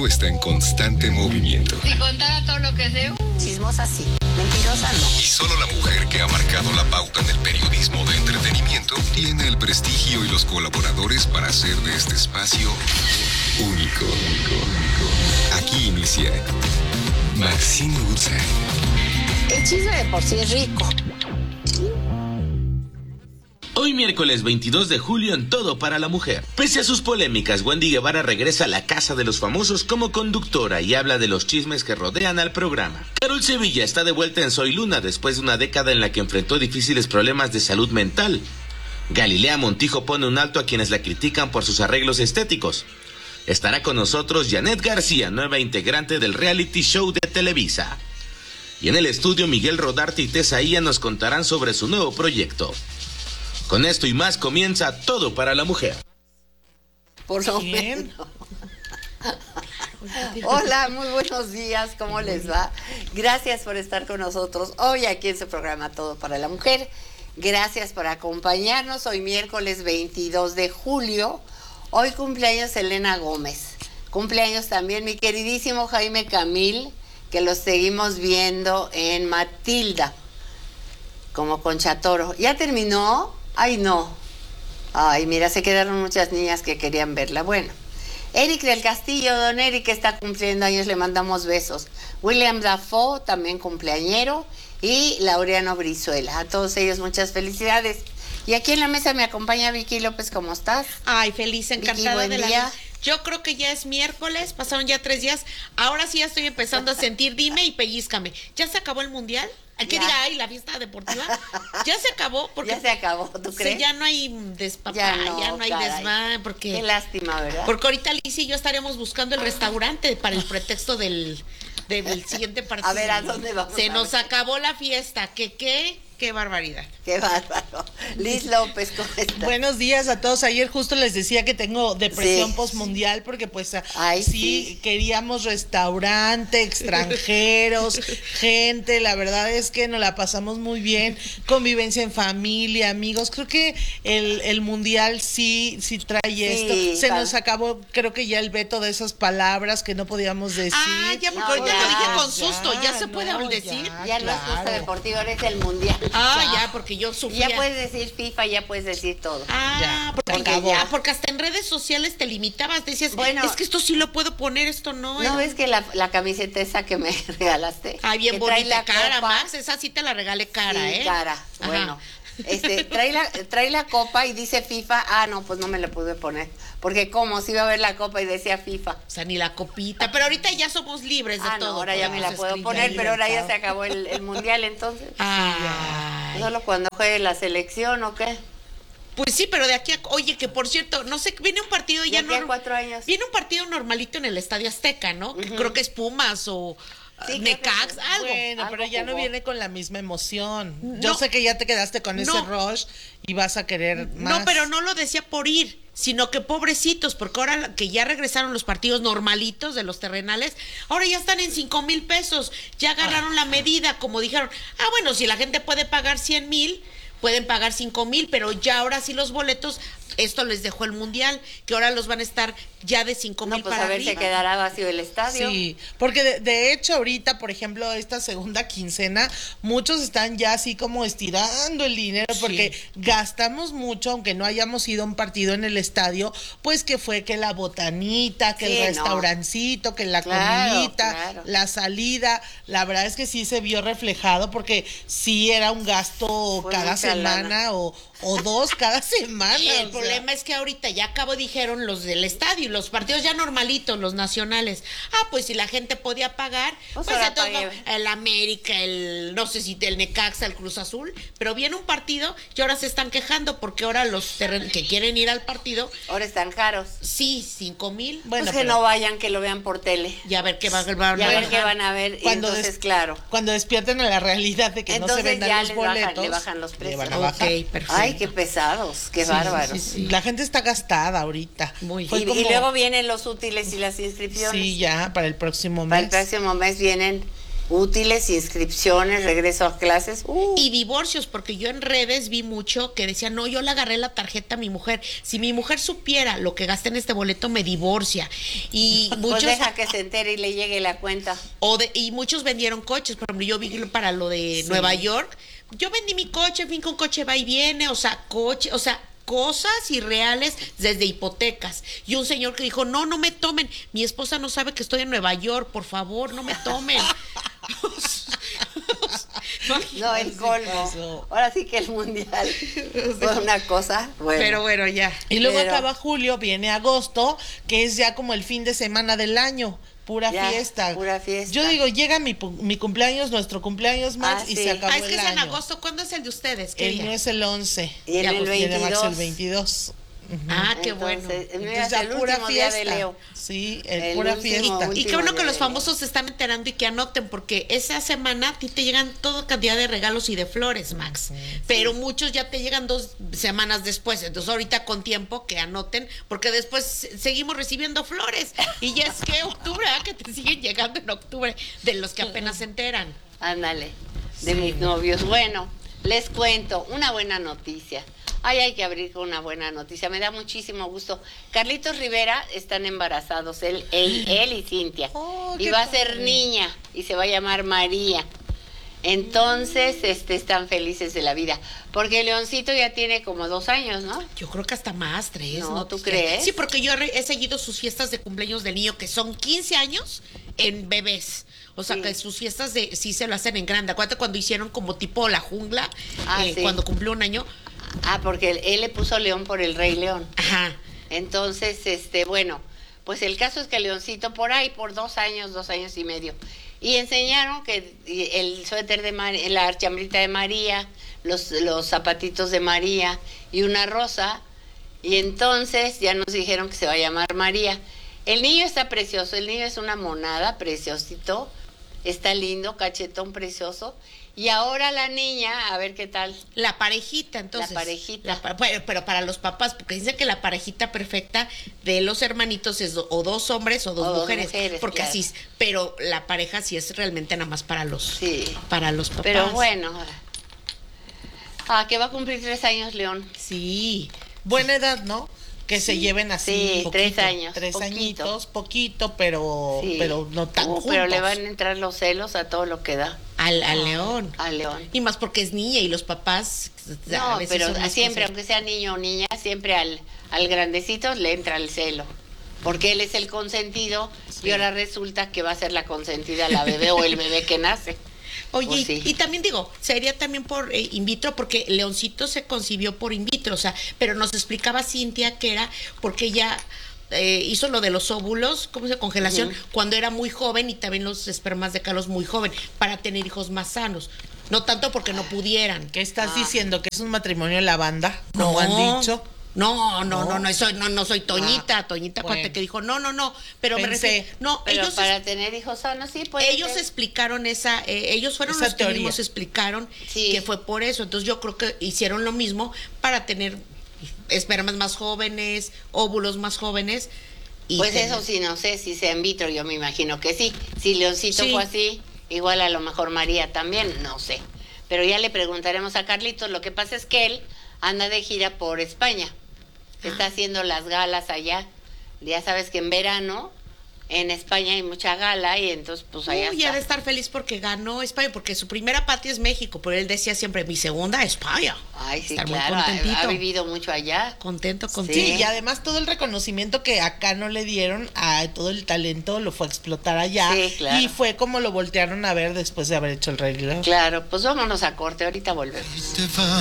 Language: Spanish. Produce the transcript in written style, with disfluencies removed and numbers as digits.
está en constante movimiento. Si contara todo lo que sé, chismosa sí, mentirosa no. Y solo la mujer que ha marcado la pauta en el periodismo de entretenimiento tiene el prestigio y los colaboradores para hacer de este espacio único. Aquí inicia Maxine Woodside. El chisme de por sí es rico. Hoy miércoles 22 de julio en Todo para la Mujer. Pese a sus polémicas, Wendy Guevara regresa a la casa de los famosos como conductora y habla de los chismes que rodean al programa. Carol Sevilla está de vuelta en Soy Luna después de una década en la que enfrentó difíciles problemas de salud mental. Galilea Montijo pone un alto a quienes la critican por sus arreglos estéticos. Estará con nosotros Janet García, nueva integrante del reality show de Televisa. Y en el estudio Miguel Rodarte y Tesaía nos contarán sobre su nuevo proyecto. Con esto y más comienza Todo para la Mujer. Por lo menos. Hola, muy buenos días, ¿cómo les va? Gracias por estar con nosotros hoy aquí en su programa Todo para la Mujer. Gracias por acompañarnos hoy miércoles 22 de julio. Hoy cumpleaños Elena Gómez. Cumpleaños también mi queridísimo Jaime Camil, que los seguimos viendo en Matilda, como Concha Toro. ¿Ya terminó? Ay, no. Ay, mira, se quedaron muchas niñas que querían verla. Bueno, Eric del Castillo, don Eric está cumpliendo años, le mandamos besos. William Dafoe, también cumpleañero. Y Laureano Brizuela. A todos ellos muchas felicidades. Y aquí en la mesa me acompaña Vicky López, ¿cómo estás? Ay, feliz, encantada Vicky, de buen la día. vida. Yo creo que ya es miércoles, pasaron ya 3 días. Ahora sí ya estoy empezando a sentir, dime y pellízcame. ¿Ya se acabó el mundial? ¿A qué día hay la fiesta deportiva? ¿Ya se acabó? Porque Ya se acabó, ¿tú crees? sí, ya no hay despapá, ya no hay desmán, porque... Qué lástima, ¿verdad? Porque ahorita Liz y yo estaremos buscando el restaurante para el pretexto del siguiente partido. A ver, ¿a dónde vamos? Se nos acabó la fiesta, qué barbaridad. Qué bárbaro. Liz López, ¿cómo estás? Buenos días a todos. Ayer justo les decía que tengo depresión Sí. postmundial porque pues Ay, sí. queríamos restaurante, extranjeros, gente. La verdad es que nos la pasamos muy bien, convivencia en familia, amigos. Creo que el mundial sí trae esto. Se nos acabó, creo que ya el veto de esas palabras que no podíamos decir. Ah, ya, porque No, ahorita ya, lo dije con ya, susto, ya se puede no, decir. Ya no es justa claro. deportiva, ahora es el mundial. Ya, porque yo sufría. Ya puedes decir FIFA, ya puedes decir todo. Ya, Porque hasta en redes sociales te limitabas, decías, Bueno, es que esto sí lo puedo poner, esto no. ¿No ves que la camiseta esa que me regalaste? Ay, bien que trae bonita, la cara, copa? Max, esa sí te la regalé cara, Sí, ¿eh? cara, Ajá. bueno. Trae la copa y dice FIFA. Ah, no, pues no me la pude poner. Porque como si iba a ver la copa y decía FIFA. O sea, ni la copita, pero ahorita ya somos libres de Ah, todo. no, ahora ya me la podemos puedo escribir. poner, pero ahora ya se acabó el mundial entonces. Ay. Solo cuando juegue la selección o qué. Pues sí, pero de aquí a... Oye, que por cierto, no sé, viene un partido De ya aquí a 4 años. Viene un partido normalito en el Estadio Azteca, ¿no? Creo que es Pumas o Sí, Necax, creo que- algo. Bueno, pero algo ya no jugó. viene con la misma emoción. No. Yo sé que ya te quedaste con ese No. rush y vas a querer más. No, pero no lo decía por ir, sino que pobrecitos, porque ahora que ya regresaron los partidos normalitos de los terrenales, ahora ya están en 5,000 pesos, ya agarraron la medida, como dijeron, bueno, si la gente puede pagar 100,000, pueden pagar 5,000, pero ya ahora sí los boletos, esto les dejó el mundial, que ahora los van a estar ya de 5,000 No, pues para a ver si arriba. quedará vacío el estadio. Sí, porque de hecho ahorita, por ejemplo, esta segunda quincena, muchos están ya así como estirando el dinero porque gastamos mucho, aunque no hayamos ido a un partido en el estadio, pues que fue que la botanita, que Sí, el no. restaurancito, que la Claro, comidita, claro. la salida, la verdad es que sí se vio reflejado porque sí era un gasto Fue cada mucha semana lana. o 2 cada semana. Y el o sea. problema es que ahorita ya acabo dijeron los del estadio, los partidos ya normalitos, los nacionales. Pues si la gente podía pagar, Pues pues ahora entonces pague. el América, no sé si el Necaxa, el Cruz Azul, pero viene un partido y ahora se están quejando porque ahora los que quieren ir al partido, Ahora están caros. sí, 5,000. Bueno, Pues que pero- no vayan, que lo vean por tele. Y a ver qué van Y a ver bajar. qué van a ver. Y Cuando entonces, claro. Cuando despierten a la realidad de que no se Entonces vendan ya los les bajan- boletos, le bajan los le precios. van a Ok, bajar. perfecto. Ay, qué pesados, qué bárbaros. sí, sí. La gente está gastada ahorita. Muy. Fue Y como- luego vienen los útiles y las inscripciones. Sí, ya, para el próximo Para el mes. próximo mes vienen. útiles, inscripciones, regreso a clases. Y divorcios, porque yo en redes vi mucho que decían, no, yo le agarré la tarjeta a mi mujer. Si mi mujer supiera lo que gasté en este boleto, me divorcia. Y muchos... Pues deja que se entere y le llegue la cuenta. Y muchos vendieron coches. Por ejemplo, yo vi para lo de Nueva York. Yo vendí mi coche, en fin, con coche va y viene, cosas irreales desde hipotecas. Y un señor que dijo, no me tomen. Mi esposa no sabe que estoy en Nueva York, por favor, no me tomen. No, el colmo. Ahora sí que el mundial fue una cosa. Bueno. Pero bueno, ya. Y luego acaba julio, viene agosto, que es ya como el fin de semana del año. Pura fiesta. Yo digo, llega mi cumpleaños, nuestro cumpleaños, Max, y se acabó el año. Es que es en agosto. ¿Cuándo es el de ustedes? El mío es el 11. Y el 22. El 22. Ah, qué bueno. Entonces ya pura fiesta. De Leo. Sí, pura fiesta. Y qué bueno que los famosos se están enterando y que anoten, porque esa semana a ti te llegan toda cantidad de regalos y de flores, Max. Pero muchos ya te llegan 2 semanas después. Entonces ahorita con tiempo que anoten, porque después seguimos recibiendo flores. Y ya es que octubre, que te siguen llegando en octubre, de los que apenas se enteran. Ándale, de mis novios. Bueno, les cuento una buena noticia. Hay que abrir con una buena noticia. Me da muchísimo gusto. Carlitos Rivera están embarazados, él y Cintia. Y va a ser niña y se va a llamar María. Entonces, están felices de la vida. Porque Leoncito ya tiene como 2 años, ¿no? Yo creo que hasta más, 3. ¿No? ¿Tú crees? Sí, porque yo he seguido sus fiestas de cumpleaños del niño, que son 15 años en bebés. O sea, que sus fiestas sí se lo hacen en grande. Acuérdate cuando hicieron como tipo La Jungla, cuando cumplió 1 año. Porque él le puso León por el Rey León. Ajá. Entonces, bueno, pues el caso es que Leoncito por ahí, por 2 años y medio. Y enseñaron que el suéter de María, la chambrita de María, los zapatitos de María y una rosa. Y entonces ya nos dijeron que se va a llamar María. El niño está precioso, el niño es una monada, preciosito. Está lindo, cachetón precioso. Y ahora la niña, a ver qué tal. La parejita, entonces. La parejita. Pero para los papás, porque dicen que la parejita perfecta de los hermanitos es o 2 hombres o 2 mujeres. Porque claro. Así, pero la pareja sí es realmente nada más para los papás. Pero bueno. Que va a cumplir 3 años, León. Sí. Buena edad, ¿no? Que se lleven así. Sí, 3 años. 3 añitos, poquito, pero no tan juntos. Pero le van a entrar los celos a todo lo que da. Al León. Al León. Y más porque es niña y los papás. No, pero siempre, aunque sea niño o niña, siempre al grandecito le entra el celo. Porque él es el consentido y ahora resulta que va a ser la consentida la bebé o el bebé que nace. Oye, Pues sí. y también digo, sería también por in vitro, porque Leoncito se concibió por in vitro, pero nos explicaba Cintia que era porque ella hizo lo de los óvulos, ¿cómo se llama? Congelación, cuando era muy joven, y también los espermas de Carlos muy joven, para tener hijos más sanos. No tanto porque no pudieran. ¿Qué estás diciendo? ¿Que es un matrimonio en la banda? ¿Como han dicho? No, no soy Toñita, bueno. Cuate que dijo, no, pero Pensé. me refiero, no, Pero ellos para tener hijos sanos, sí, puede ellos ser. explicaron ellos fueron Esa los que teoría. mismos explicaron Sí. que fue por eso. Entonces yo creo que hicieron lo mismo para tener espermas más jóvenes, óvulos más jóvenes. Y Pues eso sí, no sé si sea in vitro, yo me imagino que sí. Si Leoncito fue así, igual a lo mejor María también, no sé. Pero ya le preguntaremos a Carlitos. Lo que pasa es que él anda de gira por España. Se está haciendo las galas allá. Ya sabes que en verano en España hay mucha gala y entonces pues allá ya está. de estar feliz porque ganó España, porque su primera patria es México, pero él decía siempre, mi segunda España. Ay, sí, Estar muy claro, contentito. ha vivido mucho allá. Contento. Sí, y además todo el reconocimiento que acá no le dieron, a todo el talento lo fue a explotar allá. Sí, claro. Y fue como lo voltearon a ver después de haber hecho el Rey León. Claro, pues vámonos a corte, ahorita volvemos.